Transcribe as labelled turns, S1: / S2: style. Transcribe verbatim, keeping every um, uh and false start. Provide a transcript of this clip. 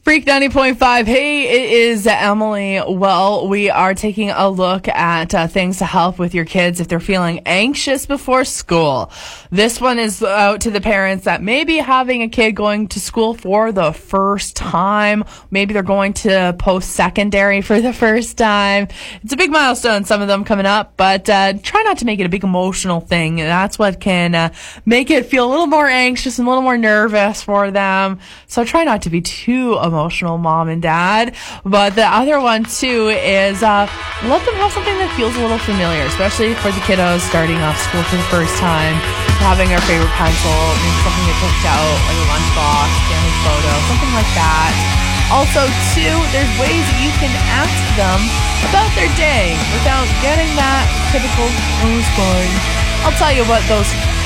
S1: Freak ninety point five. Hey, it is Emily. Well, we are taking a look at uh, things to help with your kids if they're feeling anxious before school. This one is out to the parents that may be having a kid going to school for the first time. Maybe they're going to post-secondary for the first time. It's a big milestone, some of them coming up, but uh, try not to make it a big emotional thing. That's what can uh, make it feel a little more anxious and a little more nervous for them. So try not to be too emotional. Emotional mom and dad. But the other one too is uh let them have something that feels a little familiar, especially for the kiddos starting off school for the first time, having their favorite pencil, maybe something they picked out like a lunchbox, family photo, something like that. Also too, there's ways that you can ask them about their day without getting that typical oh, it's fine. I'll tell you what those